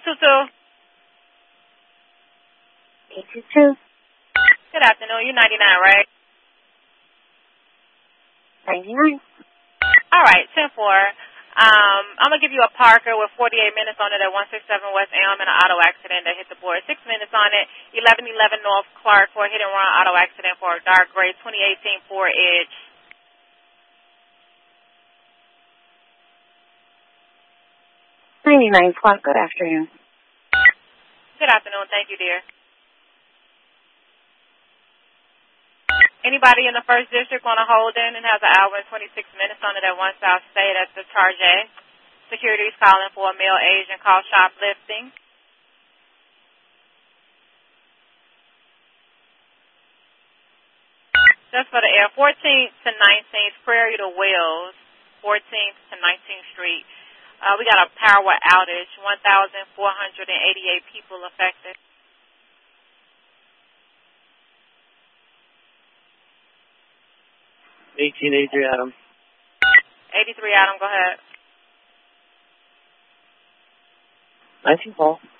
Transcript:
822. 822. Good afternoon. You're 99, right? 99. All right, 10-4. I'm going to give you a Parker with 48 minutes on it at 167 West Elm in an auto accident that hit the board. 6 minutes on it. 1111 North Clark for a hit-and-run auto accident for a dark gray 2018 Ford Edge. 99 Clark, good afternoon. Good afternoon. Thank you, dear. Anybody in the 1st District want to hold in and has an hour and 26 minutes on it at 1 South State at the Charge A? Security is calling for a male Asian called shoplifting. Just for the air, 14th to 19th, Prairie to Wells, 14th to 19th Street. We got a power outage, 1,488 people affected. 1883 Adam. 83 Adam, go ahead. 19 Paul.